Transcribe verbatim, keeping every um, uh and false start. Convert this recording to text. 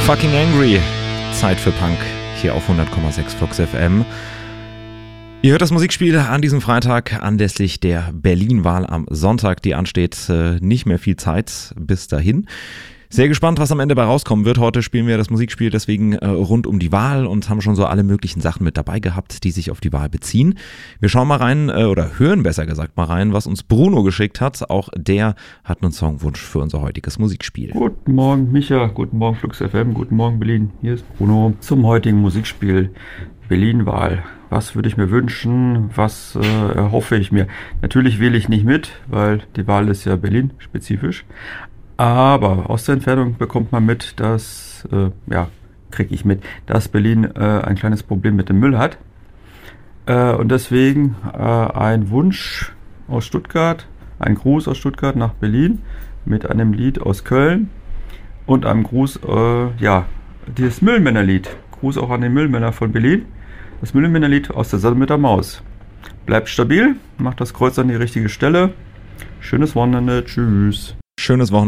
Fucking Angry. Zeit für Punk hier auf hundert Komma sechs Flux F M. Ihr hört das Musikspiel an diesem Freitag anlässlich der Berlin-Wahl am Sonntag, die ansteht. Nicht mehr viel Zeit bis dahin. Sehr gespannt, was am Ende bei rauskommen wird. Heute spielen wir das Musikspiel deswegen äh, rund um die Wahl und haben schon so alle möglichen Sachen mit dabei gehabt, die sich auf die Wahl beziehen. Wir schauen mal rein, äh, oder hören besser gesagt mal rein, was uns Bruno geschickt hat. Auch der hat einen Songwunsch für unser heutiges Musikspiel. Guten Morgen Micha, guten Morgen Flux F M, guten Morgen Berlin. Hier ist Bruno zum heutigen Musikspiel Berlin-Wahl. Was würde ich mir wünschen? Was äh, erhoffe ich mir? Natürlich wähle ich nicht mit, weil die Wahl ist ja Berlin-spezifisch. Aber aus der Entfernung bekommt man mit, dass, äh, ja, kriege ich mit, dass Berlin äh, ein kleines Problem mit dem Müll hat. Äh, und deswegen äh, ein Wunsch aus Stuttgart, ein Gruß aus Stuttgart nach Berlin mit einem Lied aus Köln und einem Gruß, äh, ja, dieses Müllmännerlied. Gruß auch an den Müllmänner von Berlin. Das Müllmännerlied aus der Sonne mit der Maus. Bleibt stabil, macht das Kreuz an die richtige Stelle. Schönes Wochenende, tschüss. Schönes Wochenende.